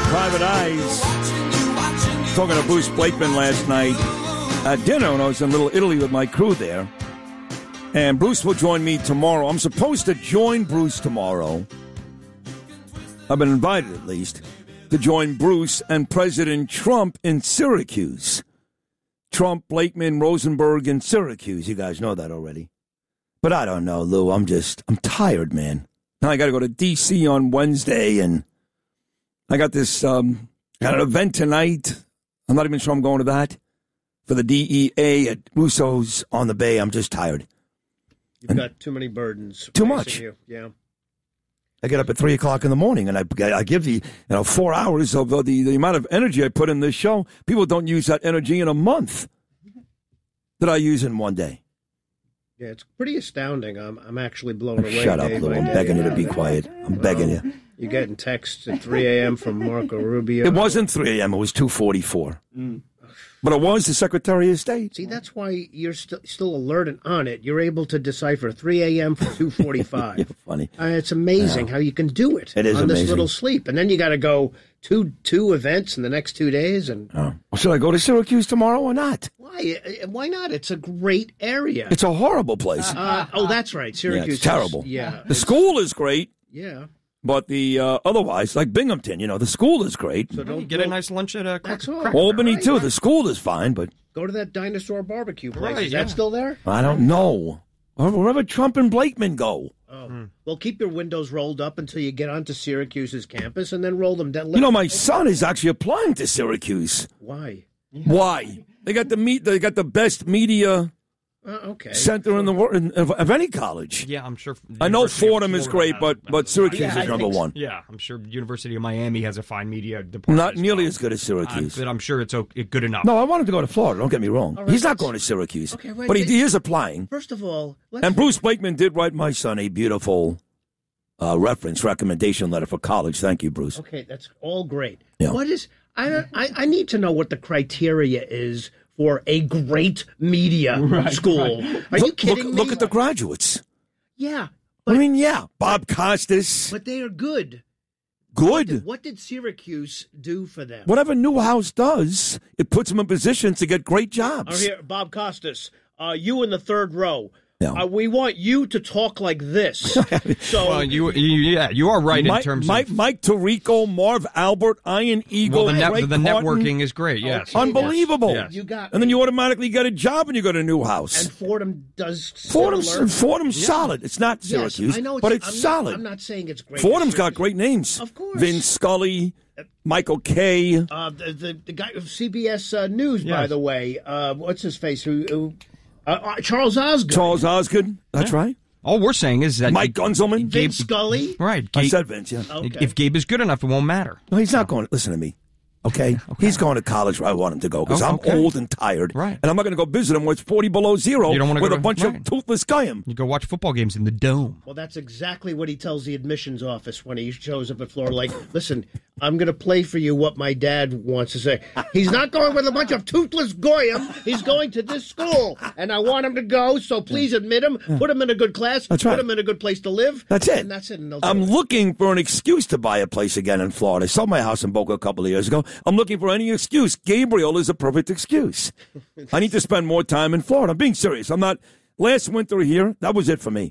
Private Eyes. Talking to Bruce Blakeman last night at dinner when I was in Little Italy with my crew there. And Bruce will join me tomorrow. I'm supposed to join Bruce tomorrow. I've been invited, at least, to join Bruce and President Trump in Syracuse. Trump, Blakeman, Rosenberg in Syracuse. You guys know that already. But I don't know, Lou. I'm tired, man. Now I got to go to D.C. on Wednesday, and I got this, got an event tonight. I'm not even sure I'm going to that. For the DEA at Russo's on the Bay. I'm just tired. You've got too many burdens. Too much. You. Yeah. I get up at 3 o'clock in the morning, and I give the 4 hours of the amount of energy I put in this show. People don't use that energy in a month that I use in one day. Yeah, it's pretty astounding. I'm actually blown away. Shut up, Lou. I'm begging you to be quiet. I'm begging you. You're getting texts at 3 a.m. from Marco Rubio. It wasn't 3 a.m. It was 2:44. But it was the Secretary of State. See, that's why you're still alert and on it. You're able to decipher 3 a.m. from 2:45. You're funny. It's amazing how you can do it. It is on amazing. This little sleep. And then you got to go two events in the next 2 days. And Should I go to Syracuse tomorrow or not? Why not? It's a great area. It's a horrible place. That's right. Syracuse. Yeah, it's terrible. Yeah. The school is great. Yeah. But the otherwise, like Binghamton, the school is great. So don't get a nice lunch at Cracker. Albany, too. The school is fine, but... Go to that dinosaur barbecue place. Right, Is that still there? I don't know. Wherever Trump and Blakeman go. Oh. Well, keep your windows rolled up until you get onto Syracuse's campus and then roll them down. My son is actually applying to Syracuse. Why? Why? They got the best media center in the world of any college. Yeah, I'm sure. I know Fordham is great, but Syracuse is number one. Yeah, I'm sure University of Miami has a fine media department. Not nearly as good as Syracuse. But I'm sure it's good enough. No, I want him to go to Florida. Don't get me wrong. Right, He's not going to Syracuse. Okay, wait, but he is applying. First of all, and Bruce Blakeman did write my son a beautiful recommendation letter for college. Thank you, Bruce. Okay, that's all great. Yeah. What is? I need to know what the criteria is for a great media school. Are you kidding me? Look at the graduates. Yeah. Bob Costas. But they are good. Good. What did Syracuse do for them? Whatever Newhouse does, it puts them in position to get great jobs. Here, Bob Costas, you in the third row. Yeah. We want you to talk like this. So, well, you are right in terms of Mike Tirico, Marv Albert, Ian Eagle. Well, the networking is great. Yes, unbelievable. Yes. You got, and then you automatically get a job when you go to Newhouse. And Fordham does. Fordham's solid. It's not Syracuse, I know but it's solid. I'm not saying it's great. Fordham's got great names. Of course, Vin Scully. Michael Kay. The guy of CBS News, by the way. What's his face? Charles Osgood. Charles Osgood. That's right. All we're saying is that Mike Gunzelman. Vince Scully. Right. I said Vince, yeah. Okay. If Gabe is good enough, it won't matter. No, he's not going. Listen to me. Okay? He's going to college where I want him to go because I'm old and tired. Right. And I'm not going to go visit him where it's 40 below zero you don't with a bunch of toothless Goyim. You go watch football games in the Dome. Well, that's exactly what he tells the admissions office when he shows up at Florida. Like, listen, I'm going to play for you what my dad wants to say. He's not going with a bunch of toothless Goyim. He's going to this school. And I want him to go, so please admit him. Put him in a good class. That's right. Put him in a good place to live. That's it. And that's it. And I'm looking for an excuse to buy a place again in Florida. I sold my house in Boca a couple of years ago. I'm looking for any excuse. Gabriel is a perfect excuse. I need to spend more time in Florida. I'm being serious. I'm not. Last winter here, that was it for me.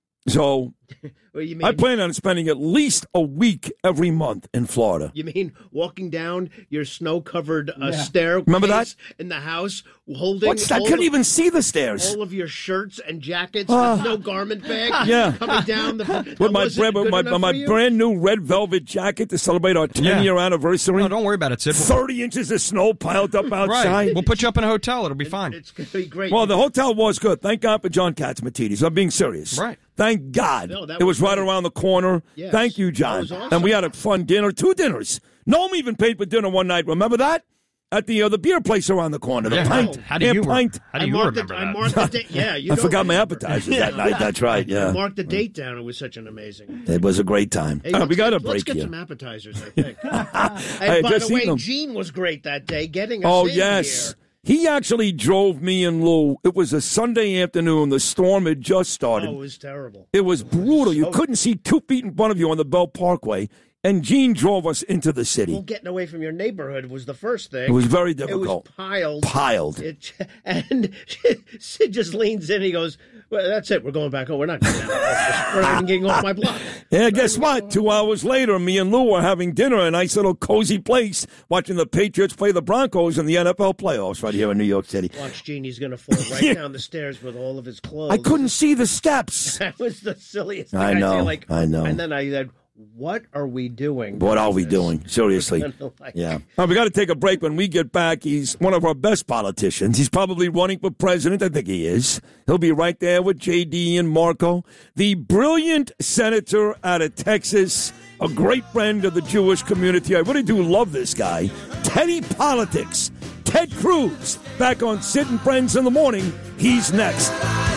So what do you mean? I plan on spending at least a week every month in Florida. You mean walking down your snow-covered staircase Remember that? in the house, holding... What's that? I couldn't even see the stairs. All of your shirts and jackets with no garment bag coming down. With my brand new red velvet jacket to celebrate our 10-year anniversary. No, don't worry about it, Sid. 30 inches of snow piled up outside. Right. We'll put you up in a hotel. It'll be fine. It's going to be great. Well, the hotel was good. Thank God for John Catsimatidis. I'm being serious. Right. Thank God. No, it was right around the corner. Yes. Thank you, John. That was awesome. And we had a fun dinner, 2 dinners. Noam even paid for dinner one night. Remember that? At the beer place around the corner. The pint. How do you remember that? I marked the date. Yeah, I forgot my appetizers that night. That's right, yeah. I marked the date down. It was such an amazing... It was a great time. Hey, we got a break Let's get here. some appetizers, I think. Hey, by the way, them. Gene was great that day getting us in yes. here. He actually drove me and Lou. It was a Sunday afternoon. The storm had just started. Oh, it was terrible. It was brutal. You couldn't see 2 feet in front of you on the Bell Parkway. and Gene drove us into the city. Well, getting away from your neighborhood was the first thing. It was very difficult. It was piled. And Sid just leans in. He goes, well, that's it. We're going back home. We're not going down. We're not even getting off my block. Yeah, guess what? 2 hours later, me and Lou were having dinner in a nice little cozy place, watching the Patriots play the Broncos in the NFL playoffs right here in New York City. Watch, Genie's going to fall right down the stairs with all of his clothes. I couldn't see the steps. That was the silliest thing. I know. I know. And then I said, what are we doing? What are we doing? Seriously. Yeah. All right, we got to take a break. When we get back, he's one of our best politicians. He's probably running for president. I think he is. He'll be right there with J.D. and Marco. The brilliant senator out of Texas, a great friend of the Jewish community. I really do love this guy. Teddy Politics. Ted Cruz. Back on Sid and Friends in the Morning. He's next.